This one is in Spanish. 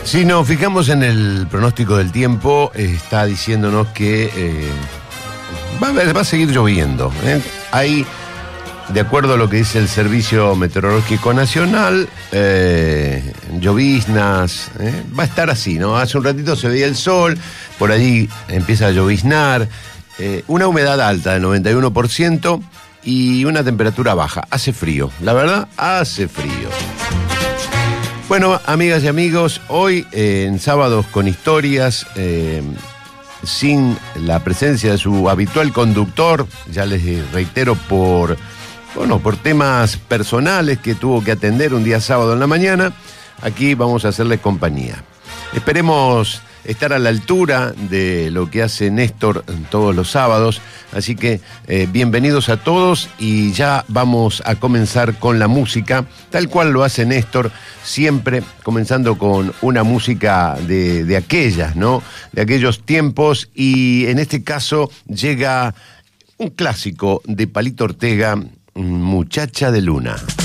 Si nos fijamos en el pronóstico del tiempo, está diciéndonos que va a seguir lloviendo. Hay, de acuerdo a lo que dice el Servicio Meteorológico Nacional, lloviznas, va a estar así, ¿no? Hace un ratito se veía el sol, por allí empieza a lloviznar, una humedad alta del 91% y una temperatura baja. Hace frío, la verdad, hace frío. Bueno, amigas y amigos, hoy en Sábados con Historias, sin la presencia de su habitual conductor, ya les reitero por temas personales que tuvo que atender un día sábado en la mañana, aquí vamos a hacerles compañía. Esperemos estar a la altura de lo que hace Néstor todos los sábados, así que bienvenidos a todos y ya vamos a comenzar con la música, tal cual lo hace Néstor, siempre comenzando con una música de aquellas, ¿no? De aquellos tiempos, y en este caso llega un clásico de Palito Ortega, Muchacha de Luna.